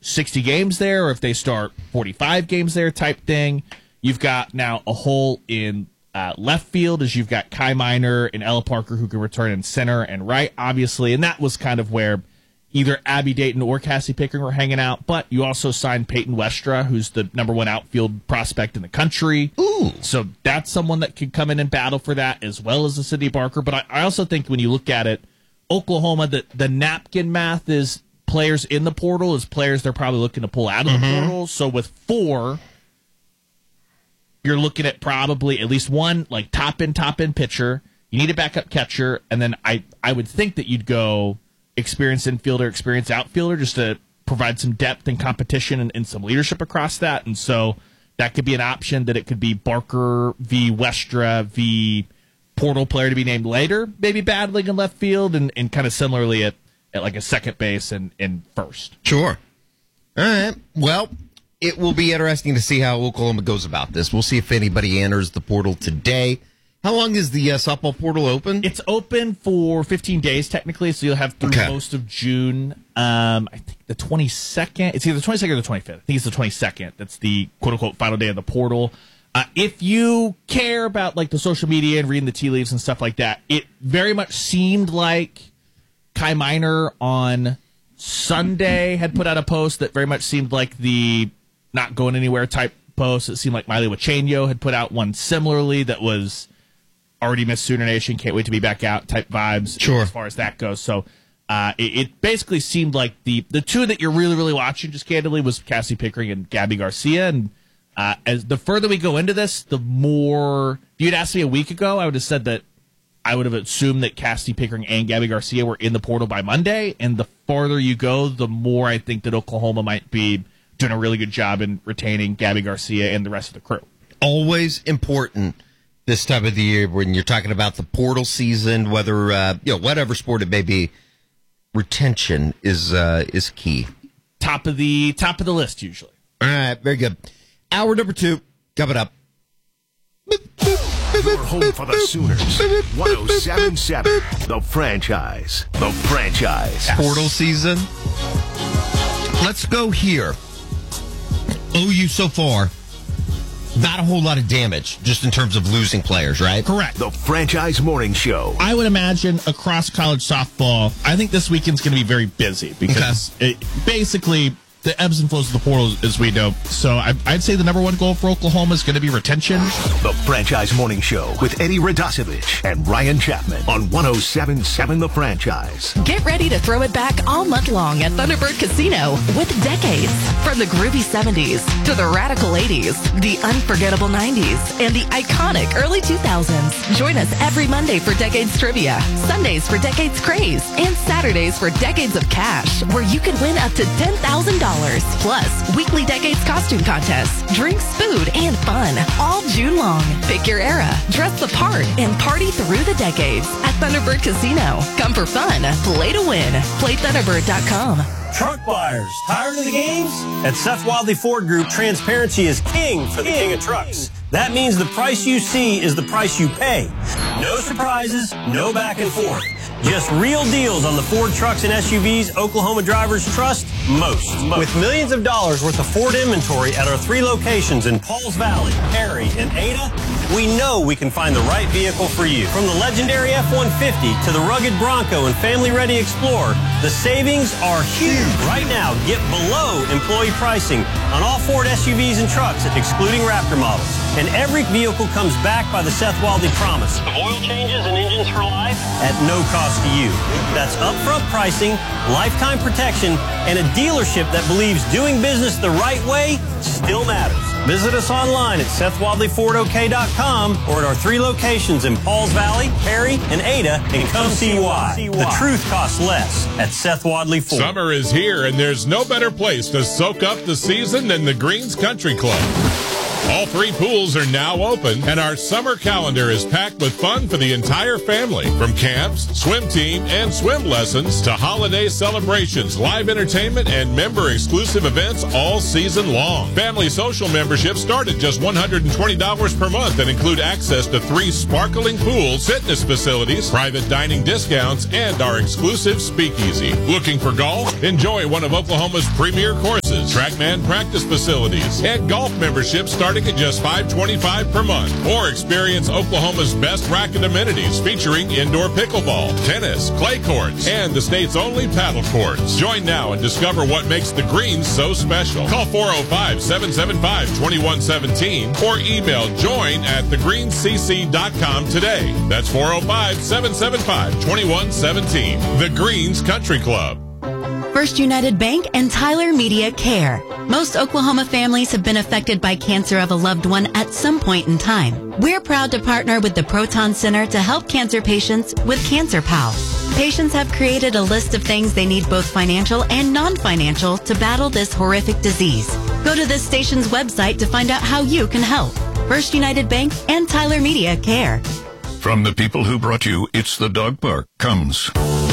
60 games there or if they start 45 games there type thing. You've got now a hole in left field as you've got Kai Minor and Ella Parker who can return in center and right, obviously. And that was kind of where either Abby Dayton or Cassie Pickering were hanging out. But you also signed Peyton Westra, who's the number one outfield prospect in the country. Ooh. So that's someone that could come in and battle for that as well as the Cindy Barker. But I also think when you look at it, Oklahoma, the napkin math is players in the portal is players they're probably looking to pull out of the portal. So with 4, you're looking at probably at least one like top end pitcher. You need a backup catcher, and then I would think that you'd go experienced infielder, experienced outfielder, just to provide some depth and competition and some leadership across that. And so that could be an option that it could be Barker v. Westra v. portal player to be named later, maybe battling in left field and kind of similarly at like a second base and first. Sure. All right. Well, it will be interesting to see how Oklahoma goes about this. We'll see if anybody enters the portal today. How long is the softball portal open? It's open for 15 days, technically, so you'll have through most of June. I think the 22nd. It's either the 22nd or the 25th. I think it's the 22nd. That's the quote-unquote final day of the portal. If you care about like the social media and reading the tea leaves and stuff like that, it very much seemed like Kai Minor on Sunday had put out a post that very much seemed like the not going anywhere type post. It seemed like Miley Wachenio had put out one similarly that was already missed Sooner Nation, can't wait to be back out type vibes. Sure. As far as that goes. So it basically seemed like the two that you're really, really watching, just candidly, was Cassie Pickering and Gabby Garcia. And as the further we go into this, the more, if you'd asked me a week ago, I would have said that I would have assumed that Cassie Pickering and Gabby Garcia were in the portal by Monday. And the farther you go, the more I think that Oklahoma might be doing a really good job in retaining Gabby Garcia and the rest of the crew. Always important this time of the year when you're talking about the portal season, whether whatever sport it may be, retention is key. Top of the list usually. All right, very good. Hour number 2 coming up. Your home for the Sooners. 107.7. The Franchise. The Franchise. Portal season. Let's go here. OU so far, not a whole lot of damage, just in terms of losing players, right? Correct. The Franchise Morning Show. I would imagine across college softball, I think this weekend's going to be very busy because basically the ebbs and flows of the portal, as we know. So I'd say the number one goal for Oklahoma is going to be retention. The Franchise Morning Show with Eddie Radosevich and Ryan Chapman on 107.7 The Franchise. Get ready to throw it back all month long at Thunderbird Casino with decades. From the groovy 70s to the radical 80s, the unforgettable 90s, and the iconic early 2000s. Join us every Monday for Decades Trivia, Sundays for Decades Craze, and Saturdays for Decades of Cash, where you can win up to $10,000. Plus, weekly Decades costume contests, drinks, food, and fun all June long. Pick your era, dress the part, and party through the decades at Thunderbird Casino. Come for fun, play to win. PlayThunderbird.com. Truck buyers, tired of the games? At Seth Wadley Ford Group, transparency is king for the king of trucks. That means the price you see is the price you pay. No surprises, no back and forth. Just real deals on the Ford trucks and SUVs Oklahoma drivers trust most. With millions of dollars worth of Ford inventory at our 3 locations in Pauls Valley, Perry, and Ada, we know we can find the right vehicle for you. From the legendary F-150 to the rugged Bronco and family-ready Explorer, the savings are huge. Right now, get below employee pricing on all Ford SUVs and trucks, excluding Raptor models. And every vehicle comes backed by the Seth Wadley promise of oil changes and engines for life at no cost to you. That's upfront pricing, lifetime protection, and a dealership that believes doing business the right way still matters. Visit us online at SethWadleyFordOK.com or at our 3 locations in Pauls Valley, Perry, and Ada, and come see why. The truth costs less at Seth Wadley Ford. Summer is here, and there's no better place to soak up the season than the Greens Country Club. All 3 pools are now open, and our summer calendar is packed with fun for the entire family. From camps, swim team, and swim lessons to holiday celebrations, live entertainment, and member-exclusive events all season long. Family social memberships start at just $120 per month and include access to 3 sparkling pools, fitness facilities, private dining discounts, and our exclusive speakeasy. Looking for golf? Enjoy one of Oklahoma's premier courses classes, TrackMan practice facilities, and golf memberships starting at just $5.25 per month. Or experience Oklahoma's best racket amenities featuring indoor pickleball, tennis, clay courts, and the state's only paddle courts. Join now and discover what makes the Greens so special. Call 405-775-2117 or email join@thegreenscc.com today. That's 405-775-2117. The Greens Country Club. First United Bank and Tyler Media Care. Most Oklahoma families have been affected by cancer of a loved one at some point in time. We're proud to partner with the Proton Center to help cancer patients with Cancer Pal. Patients have created a list of things they need, both financial and non-financial, to battle this horrific disease. Go to this station's website to find out how you can help. First United Bank and Tyler Media Care. From the people who brought you It's the Dog Park comes